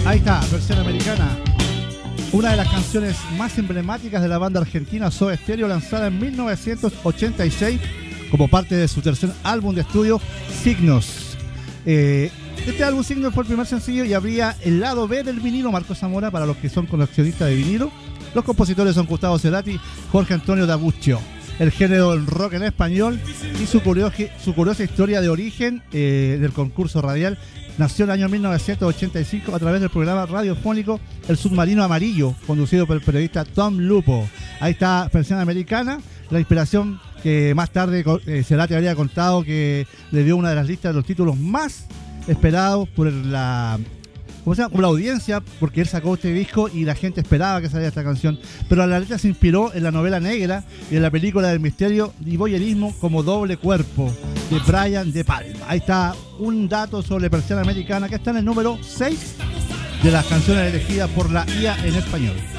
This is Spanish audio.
Ahí está, versión americana. Una de las canciones más emblemáticas de la banda argentina Soda Stereo, lanzada en 1986 como parte de su tercer álbum de estudio, Signos. Este álbum, Signos, fue el primer sencillo y habría el lado B del vinilo. Marco Zamora, para los que son coleccionistas de vinilo. Los compositores son Gustavo Cerati y Jorge Antonio Daguccio. El género del rock en español y su curiosa historia de origen del concurso radial. Nació en el año 1985 a través del programa radiofónico El Submarino Amarillo, conducido por el periodista Tom Lupo. Ahí está, versión americana, la inspiración que más tarde Cerati habría contado que le dio una de las listas de los títulos más esperados por la audiencia, porque él sacó este disco y la gente esperaba que saliera esta canción. Pero la letra se inspiró en la novela negra y en la película del misterio y voyerismo como Doble Cuerpo, de Brian De Palma. Ahí está un dato sobre Persiana Americana, que está en el número 6 de las canciones elegidas por la IA en español.